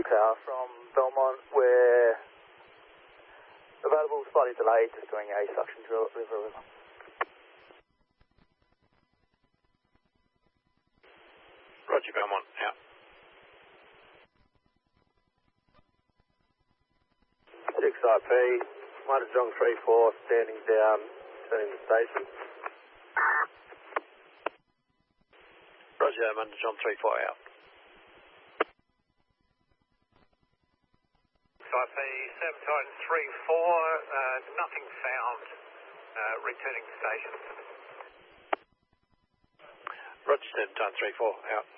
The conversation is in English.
Tower from Belmont. We're available, slightly delayed, just doing a suction drill at River. Roger, Belmont, out. 6IP, Mahjong 34, standing down, turning the station. Roger, Mahjong 34, out. 6IP, 7 times 34, nothing found, returning to station. Roger, 7 times 34, out.